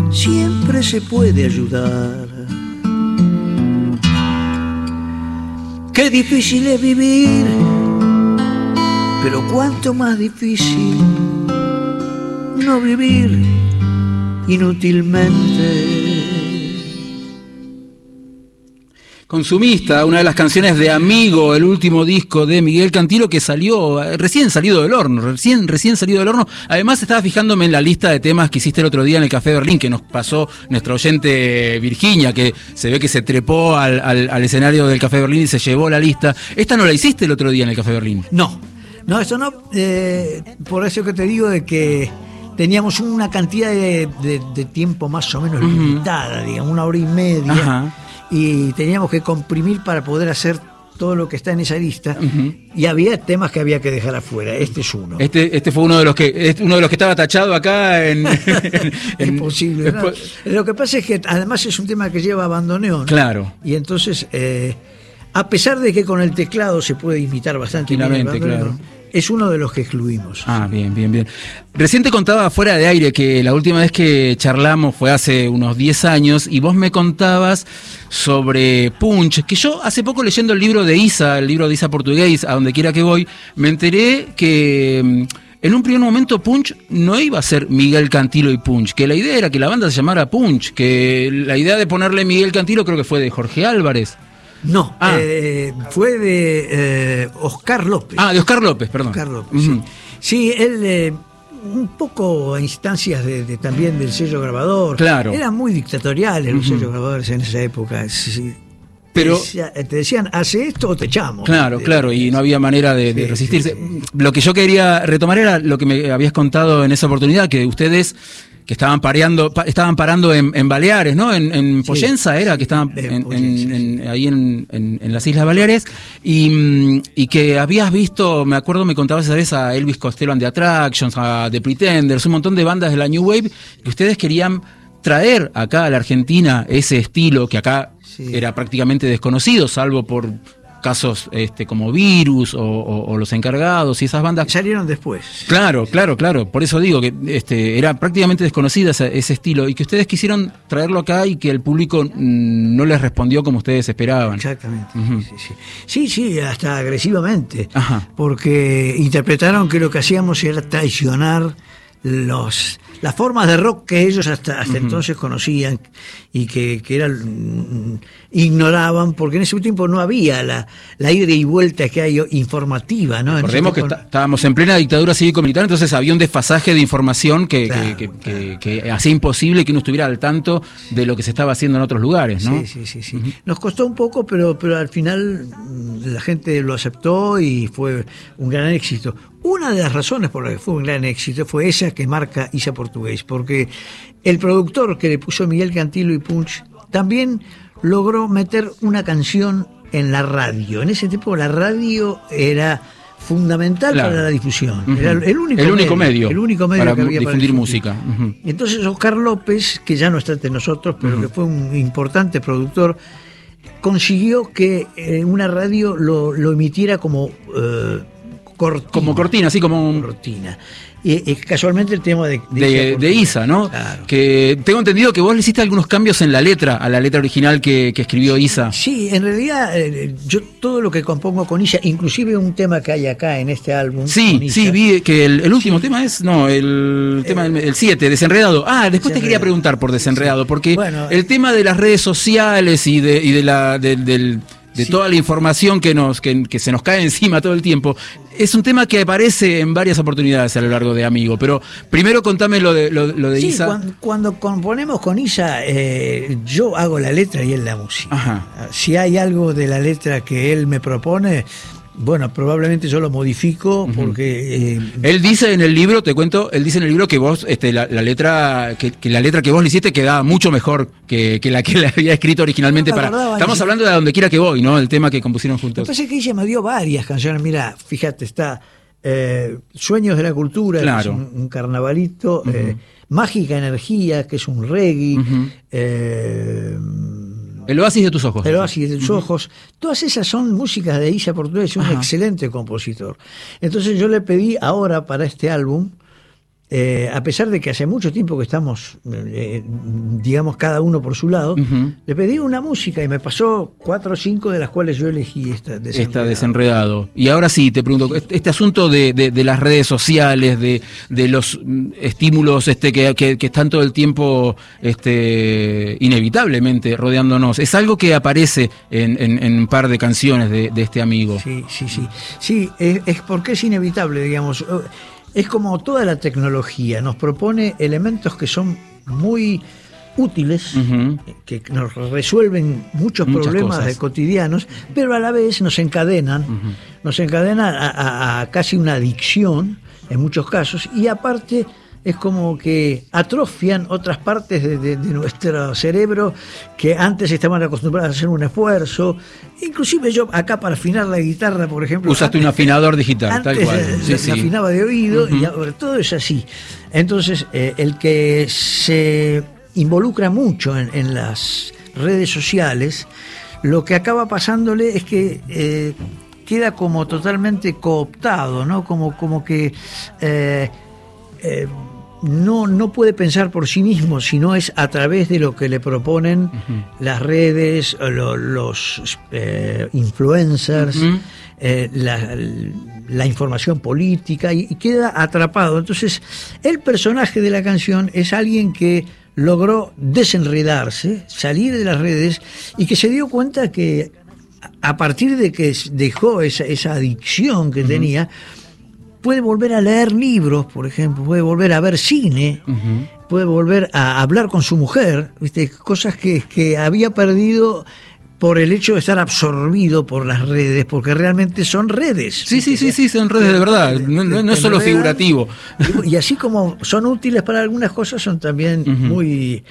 siempre se puede ayudar. Qué difícil es vivir, pero cuánto más difícil no vivir inútilmente. Consumista, una de las canciones de Amigo, el último disco de Miguel Cantilo que salió recién salido del horno, recién salido del horno. Además estaba fijándome en la lista de temas que hiciste el otro día en el Café Berlín, que nos pasó nuestra oyente Virginia, que se ve que se trepó al escenario del Café Berlín y se llevó la lista. ¿Esta no la hiciste el otro día en el Café Berlín? No, eso no, por eso que te digo de que teníamos una cantidad de tiempo más o menos limitada, digamos, 1 hora y media. Ajá. Y teníamos que comprimir para poder hacer todo lo que está en esa lista. Y había temas que había que dejar afuera. Este es uno. Este fue uno de los que estaba tachado acá en es posible, ¿no? Lo que pasa es que además es un tema que lleva bandoneón. Claro. Y entonces, a pesar de que con el teclado se puede imitar bastante bien, claro, es uno de los que excluimos. Ah, bien. Recién te contaba fuera de aire que la última vez que charlamos fue hace unos 10 años y vos me contabas sobre Punch, que yo hace poco leyendo el libro de Isa Portugués, A donde quiera que voy, me enteré que en un primer momento Punch no iba a ser Miguel Cantilo y Punch, que la idea era que la banda se llamara Punch, que la idea de ponerle Miguel Cantilo creo que fue de Jorge Álvarez. No, fue de Oscar López. De Oscar López, perdón. Oscar López, sí, él un poco a instancias también del sello grabador. Claro. Eran muy dictatoriales los sellos grabadores en esa época. Sí. Pero te decían, hace esto o te echamos. Claro, y no había manera de resistirse. Sí. Lo que yo quería retomar era lo que me habías contado en esa oportunidad, que ustedes que estaban parando en Baleares, ¿no? En Poyenza era, que estaban ahí en las Islas Baleares, y que habías visto, me acuerdo, me contabas esa vez a Elvis Costello and the Attractions, a The Pretenders, un montón de bandas de la New Wave, que ustedes querían traer acá a la Argentina ese estilo que acá era prácticamente desconocido, salvo por casos como Virus o Los Encargados y esas bandas. Salieron después. Claro. Por eso digo que era prácticamente desconocida ese estilo y que ustedes quisieron traerlo acá y que el público no les respondió como ustedes esperaban. Exactamente. Sí, hasta agresivamente. Ajá. Porque interpretaron que lo que hacíamos era traicionar las formas de rock que ellos hasta entonces conocían y que ignoraban, porque en ese tiempo no había la ida y vuelta que hay informativa, ¿no? Recordemos que estábamos en plena dictadura cívico-militar, entonces había un desfasaje de información que hacía imposible que uno estuviera al tanto de lo que se estaba haciendo en otros lugares, ¿no? Sí. Nos costó un poco, pero al final la gente lo aceptó y fue un gran éxito. Una de las razones por las que fue un gran éxito fue esa que marca Isa Portugués, porque el productor que le puso Miguel Cantilo y Punch también logró meter una canción en la radio. En ese tiempo la radio era fundamental para la difusión. Era el único medio para que había difundir música. Entonces Oscar López, que ya no está entre nosotros, pero que fue un importante productor, consiguió que una radio lo emitiera como cortina. Como cortina, así como cortina. Y casualmente el tema de Isa, ¿no? Claro. Que tengo entendido que vos le hiciste algunos cambios en la letra, a la letra original que escribió Isa. Sí, en realidad yo todo lo que compongo con Isa, inclusive un tema que hay acá en este álbum. Sí, vi que el último tema es, el tema del 7, Desenredado. Después te quería preguntar por Desenredado, porque el tema de las redes sociales y de toda la información que se nos cae encima todo el tiempo, es un tema que aparece en varias oportunidades a lo largo de Amigo, pero primero contame lo de Isa. Cuando componemos con Isa, yo hago la letra y él la música. Ajá. Si hay algo de la letra que él me propone, bueno, probablemente yo lo modifico porque él dice en el libro, te cuento, que vos la letra que vos le hiciste quedaba mucho mejor que la que le había escrito originalmente estamos hablando de A donde quiera que voy, ¿no? El tema que compusieron juntos. Lo que pasa es que ella me dio varias canciones. Mira, fíjate, está Sueños de la Cultura, claro, que es un carnavalito, Mágica Energía, que es un reggae, El Oasis de tus ojos. El Oasis de tus ojos. Todas esas son músicas de Isa Portugués, un excelente compositor. Entonces yo le pedí ahora para este álbum a pesar de que hace mucho tiempo que estamos, digamos, cada uno por su lado, le pedí una música y me pasó 4 o 5 de las cuales yo elegí esta Desenredado. Y ahora sí, te pregunto, este asunto de las redes sociales, de los estímulos que están todo el tiempo inevitablemente rodeándonos, es algo que aparece en un par de canciones de este amigo. Sí, es porque es inevitable, digamos. Es como toda la tecnología, nos propone elementos que son muy útiles, que nos resuelven muchos problemas cotidianos, pero a la vez nos encadenan a casi una adicción en muchos casos, y aparte es como que atrofian otras partes de nuestro cerebro que antes estaban acostumbradas a hacer un esfuerzo. Inclusive yo acá para afinar la guitarra, por ejemplo... Usaste un afinador digital, antes tal cual. Sí. Afinaba de oído y ahora todo es así. Entonces, el que se involucra mucho en las redes sociales, lo que acaba pasándole es que queda como totalmente cooptado, ¿no? Como que... no puede pensar por sí mismo, sino es a través de lo que le proponen las redes, los influencers, la información política, y queda atrapado. Entonces, el personaje de la canción es alguien que logró desenredarse, salir de las redes, y que se dio cuenta que a partir de que dejó esa adicción que tenía, puede volver a leer libros, por ejemplo, puede volver a ver cine, puede volver a hablar con su mujer, ¿viste? Cosas que había perdido por el hecho de estar absorbido por las redes, porque realmente son redes. Sí, son redes de verdad, no es solo figurativo. Y así como son útiles para algunas cosas, son también muy...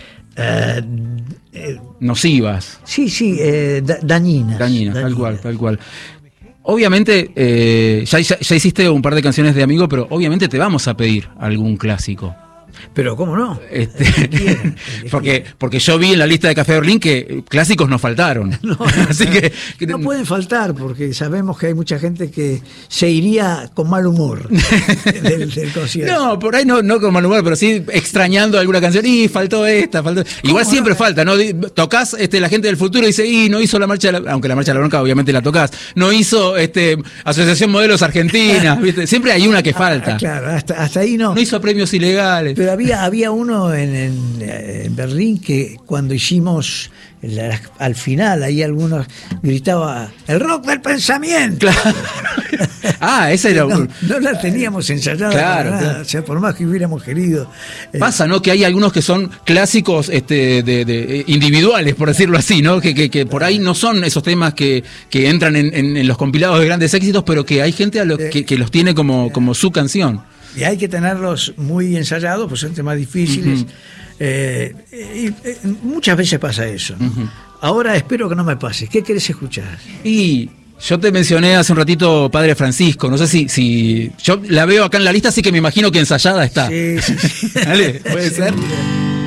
nocivas. Dañinas. Tal cual. Obviamente, ya hiciste un par de canciones de Amigo, pero obviamente te vamos a pedir algún clásico. Pero ¿cómo no? Porque yo vi en la lista de Café Berlín que clásicos nos faltaron. Así que no pueden faltar, porque sabemos que hay mucha gente que se iría con mal humor del concierto. No, por ahí no con mal humor, pero sí extrañando alguna canción. Y faltó esta. Igual siempre falta, ¿no? Tocás, la gente del futuro dice, no hizo la marcha aunque la marcha de la bronca obviamente la tocás. No hizo Asociación Modelos Argentina, ¿viste? Siempre hay una que falta. Claro, hasta ahí no. No hizo premios ilegales. Pero había uno en Berlín que cuando hicimos al final, ahí algunos gritaban el rock del pensamiento. Claro. Esa era no la teníamos ensayada, claro, para nada. O sea, por más que hubiéramos querido. Pasa, ¿no? Que hay algunos que son clásicos de individuales, por decirlo así, ¿no? Que por ahí no son esos temas que entran en los compilados de grandes éxitos, pero que hay gente que los tiene como su canción. Y hay que tenerlos muy ensayados, pues son temas difíciles. Y muchas veces pasa eso. Ahora espero que no me pase. ¿Qué querés escuchar? Y yo te mencioné hace un ratito Padre Francisco. No sé si yo la veo acá en la lista, así que me imagino que ensayada está. Sí. ¿Vale? ¿Puede ser?